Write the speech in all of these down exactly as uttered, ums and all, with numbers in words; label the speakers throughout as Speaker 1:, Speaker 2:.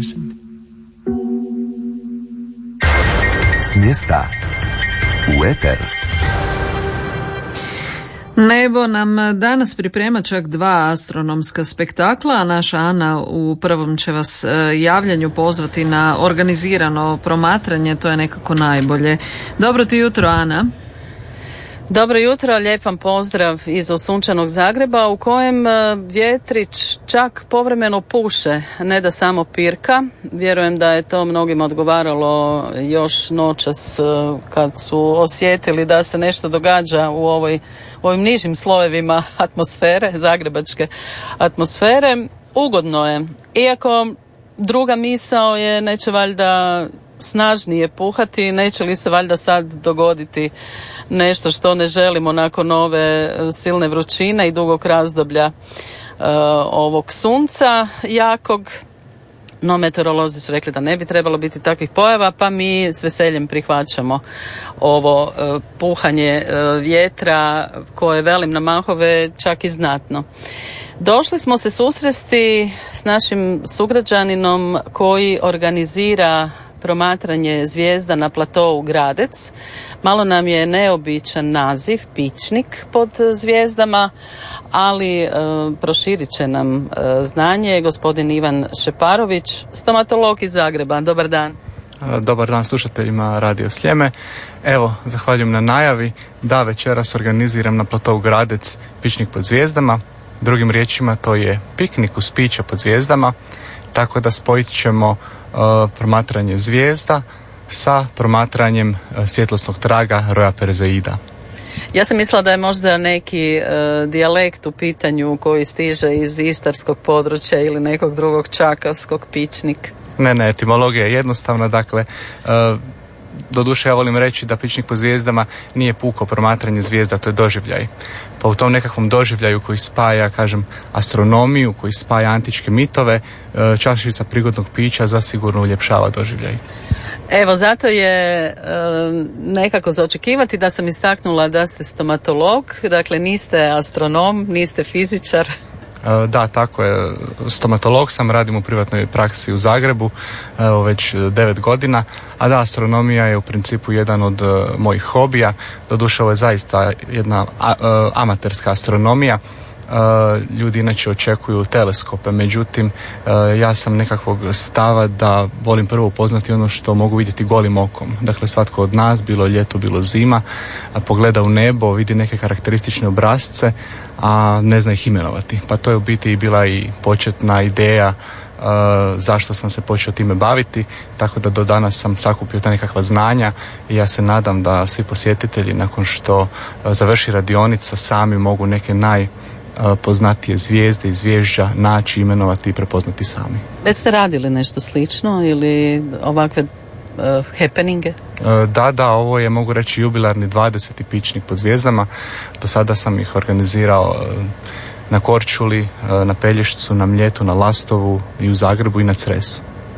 Speaker 1: listen. S mjesta u eter.
Speaker 2: Nebo nam danas priprema čak dva astronomska spektakla, a naša Ana u prvom će vas javljanju pozvati na organizirano promatranje, to je nekako najbolje. Dobro ti jutro, Ana.
Speaker 3: Dobro jutro, lijep vam pozdrav iz osunčanog Zagreba u kojem vjetrić čak povremeno puše, ne da samo pirka. Vjerujem da je to mnogima odgovaralo još noćas kad su osjetili da se nešto događa u ovoj, u ovim nižim slojevima atmosfere, zagrebačke atmosfere. Ugodno je, iako druga misao je neće valjda snažnije puhati, neće li se valjda sad dogoditi nešto što ne želimo nakon ove silne vrućine i dugog razdoblja uh, ovog sunca jakog. No, meteorolozi su rekli da ne bi trebalo biti takvih pojava, pa mi s veseljem prihvaćamo ovo uh, puhanje uh, vjetra koje, velim, na mahove čak i znatno. Došli smo se susresti s našim sugrađaninom koji organizira promatranje zvijezda na platou Gradec. Malo nam je neobičan naziv, Pičnik pod zvijezdama, ali e, proširit će nam e, znanje gospodin Ivan Šeparović, stomatolog iz Zagreba. Dobar dan.
Speaker 4: Dobar dan slušateljima Radio Sljeme. Evo, zahvaljujem na najavi da večeras organiziram na platou Gradec Pičnik pod zvijezdama. Drugim riječima, to je piknik uz pića pod zvijezdama, tako da spojit ćemo Uh, promatranje zvijezda sa promatranjem uh, svjetlosnog traga Roja Perzeida.
Speaker 3: Ja sam mislila da je možda neki uh, dijalekt u pitanju koji stiže iz istarskog područja ili nekog drugog čakavskog, pičnik.
Speaker 4: Ne, ne, etimologija je jednostavna, dakle uh, doduše ja volim reći da Pičnik po zvijezdama nije puko promatranje zvijezda, to je doživljaj. Pa u tom nekakvom doživljaju koji spaja, kažem, astronomiju, koji spaja antičke mitove, čašica prigodnog pića zasigurno uljepšava doživljaj.
Speaker 3: Evo, zato je e, nekako za očekivati da sam istaknula da ste stomatolog, dakle niste astronom, niste fizičar.
Speaker 4: Da, tako je. Stomatolog sam, radim u privatnoj praksi u Zagrebu, evo već devet godina, a da, astronomija je u principu jedan od uh, mojih hobija. Doduše, ovo je zaista jedna a, a, amaterska astronomija. Uh, ljudi inače očekuju teleskope, međutim uh, ja sam nekakvog stava da volim prvo upoznati ono što mogu vidjeti golim okom. Dakle, svatko od nas, bilo ljeto, bilo zima, pogleda u nebo, vidi neke karakteristične obrazce, a ne zna ih imenovati. Pa to je u biti bila i početna ideja Uh, zašto sam se počeo time baviti, tako da do danas sam sakupio ta nekakva znanja i ja se nadam da svi posjetitelji nakon što uh, završi radionica sami mogu neke najpoznatije zvijezde i zvježđa naći, imenovati i prepoznati sami.
Speaker 3: Već ste radili nešto slično ili ovakve uh, happeninge?
Speaker 4: Uh, da, da, ovo je, mogu reći, jubilarni dvadeseti Pičnik pod zvijezdama. Do sada sam ih organizirao uh, na Korčuli, na Pelješcu, na Mljetu, na Lastovu i u Zagrebu i na Cresu.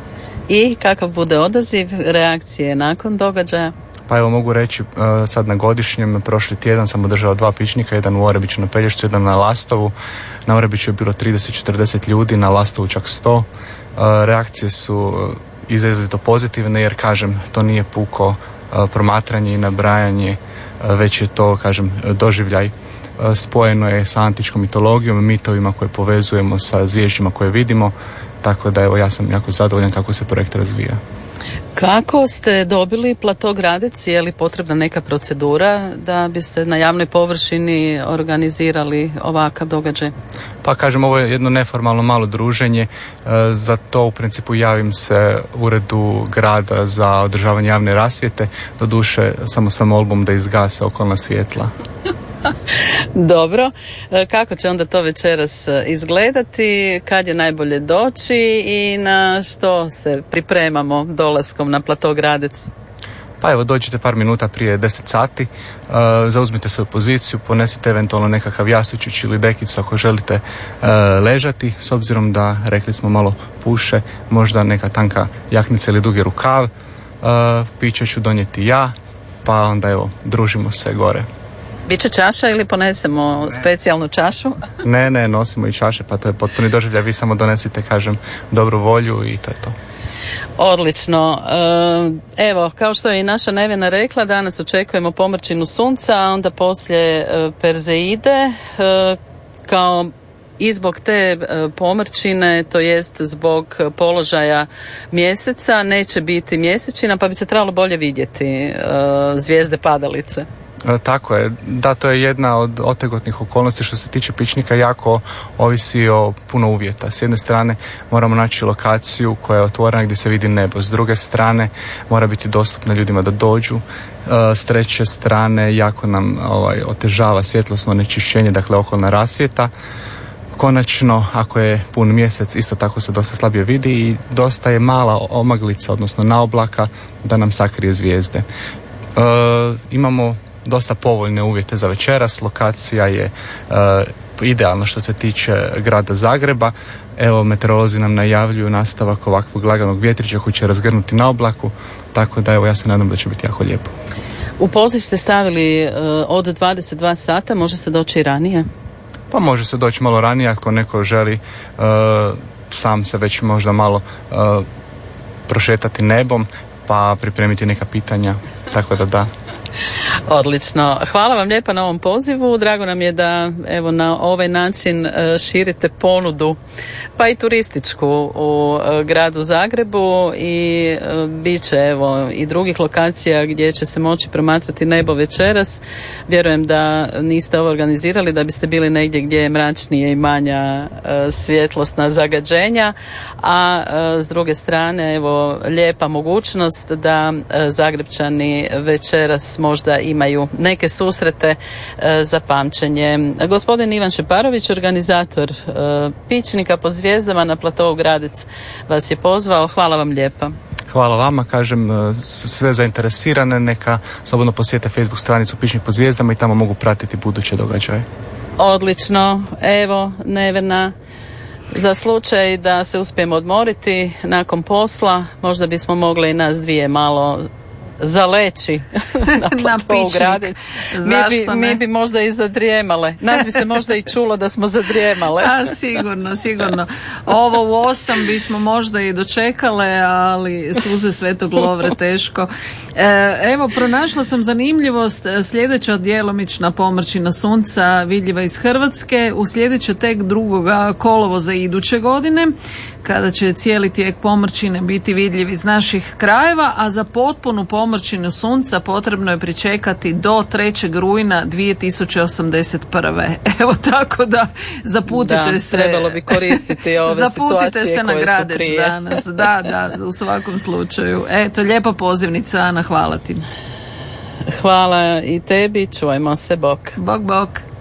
Speaker 3: I kakav bude odaziv, reakcije nakon događaja?
Speaker 4: Pa evo, mogu reći, sad na godišnjem, prošli tjedan sam održao dva pičnika, jedan u Orebiću na Pelješcu, jedan na Lastovu. Na Orebiću je bilo trideset do četrdeset ljudi, na Lastovu čak sto. Reakcije su izrazito pozitivne jer, kažem, to nije puko promatranje i nabrajanje, već je to, kažem, doživljaj. Spojeno je sa antičkom mitologijom, mitovima koje povezujemo sa zvježđima koje vidimo, tako da evo ja sam jako zadovoljan kako se projekt razvija.
Speaker 3: Kako ste dobili plato Gradec? Je li potrebna neka procedura da biste na javnoj površini organizirali ovakav događaj?
Speaker 4: Pa kažem, ovo je jedno neformalno malo druženje, za to u principu javim se uredu grada za održavanje javne rasvjete, doduše samo sa molbom da izgase okolna svjetla.
Speaker 3: Dobro, kako će onda to večeras izgledati, kad je najbolje doći i na što se pripremamo dolaskom na plato Gradec?
Speaker 4: Pa evo, dođite par minuta prije deset sati, uh, zauzmite svoju poziciju, ponesite eventualno nekakav jastučić ili dekicu ako želite uh, ležati, s obzirom da, rekli smo, malo puše, možda neka tanka jaknica ili dugi rukav, uh, piće ću donijeti ja, pa onda evo, družimo se gore.
Speaker 3: Biće čaša ili ponesemo ne. specijalnu čašu?
Speaker 4: Ne, ne, nosimo i čaše, pa to je potpuni doživljaj, vi samo donesite, kažem, dobru volju i to je to.
Speaker 3: Odlično. Evo, kao što je i naša Nevena rekla, danas očekujemo pomrčinu sunca, a onda poslije Perzeide, kao i zbog te pomrčine, to jest zbog položaja mjeseca, neće biti mjesečina, pa bi se trebalo bolje vidjeti zvijezde padalice.
Speaker 4: Tako je, da, to je jedna od otegotnih okolnosti. Što se tiče pičnika, jako ovisi o puno uvjeta. S jedne strane moramo naći lokaciju koja je otvorena gdje se vidi nebo, s druge strane mora biti dostupna ljudima da dođu, s treće strane jako nam ovaj, otežava svjetlosno onečišćenje, dakle okolna rasvjeta. Konačno, ako je pun mjesec, isto tako se dosta slabije vidi i dosta je mala omaglica, odnosno naoblaka, da nam sakrije zvijezde. E, imamo dosta povoljne uvjete za večeras, lokacija je e, idealna što se tiče grada Zagreba. Evo, meteorolozi nam najavljuju nastavak ovakvog laganog vjetrića koji će razgrnuti na oblaku, tako da evo, ja se nadam da će biti jako lijepo.
Speaker 3: U poziv ste stavili e, od dvadeset dva sata, može se doći i ranije?
Speaker 4: Pa može se doći malo ranije ako neko želi e, sam se već možda malo e, prošetati nebom pa pripremiti neka pitanja, tako da da.
Speaker 3: Odlično. Hvala vam lijepa na ovom pozivu. Drago nam je da evo na ovaj način širite ponudu, pa i turističku u gradu Zagrebu i bit će evo i drugih lokacija gdje će se moći promatrati nebo večeras. Vjerujem da niste ovo organizirali da biste bili negdje gdje je mračnije i manja svjetlosna zagađenja, a s druge strane evo lijepa mogućnost da Zagrepčani večeras možda imaju neke susrete e, za pamćenje. Gospodin Ivan Šeparović, organizator e, pičnika pod zvijezdama na platovu Gradec, vas je pozvao. Hvala vam lijepa.
Speaker 4: Hvala vama, kažem, sve zainteresirane neka slobodno posjete Facebook stranicu Pičnik pod zvijezdama i tamo mogu pratiti buduće događaje.
Speaker 3: Odlično. Evo, Nevena, za slučaj da se uspijemo odmoriti nakon posla, možda bismo mogli i nas dvije malo zaleći na platovu Gradec. Mi bi, mi bi možda i zadrijemale. Nas bi se možda i čulo da smo zadrijemale.
Speaker 2: A, sigurno, sigurno. Ovo u osam bismo možda i dočekale, ali suze Svetog Lovre teško. E, evo, pronašla sam zanimljivost. Sljedeća djelomična pomrčina sunca vidljiva iz Hrvatske uslijedit će tek drugoga kolovoza iduće godine, kada će cijeli tijek pomrčine biti vidljiv iz naših krajeva, a za potpunu pomrčinu sunca potrebno je pričekati do trećeg rujna dvije tisuće osamdeset prve. Evo, tako da zaputite
Speaker 3: da,
Speaker 2: se.
Speaker 3: Trebalo bi koristiti ove
Speaker 2: zaputite
Speaker 3: situacije
Speaker 2: se na
Speaker 3: koje
Speaker 2: Gradec
Speaker 3: su prije.
Speaker 2: danas. Da, da, u svakom slučaju. Eto, lijepa pozivnica, Ana, hvala ti.
Speaker 3: Hvala i tebi, čujemo se, bok.
Speaker 2: Bok, bok.